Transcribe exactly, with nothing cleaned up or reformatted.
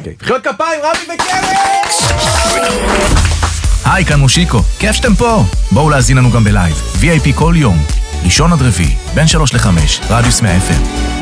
אוקיי. מחיאות כפיים, רבי וקרן! היי, כאן מושיקו. כיף שאתם פה. בואו להזין לנו גם בלייב. וי איי פי כל יום. ראשון עד רביעי, בין שלוש לחמש, רדיוס מאה אף אם.